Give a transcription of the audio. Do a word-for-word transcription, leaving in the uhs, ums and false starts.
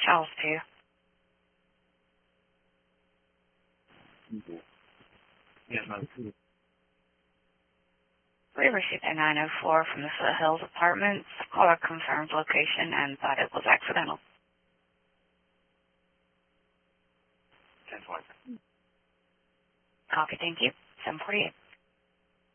Charles two. Yes, ma'am. We received a nine oh four from the Foothills Apartments. Caller confirmed location and thought it was accidental. ten twenty. Copy, thank you. seven forty-eight.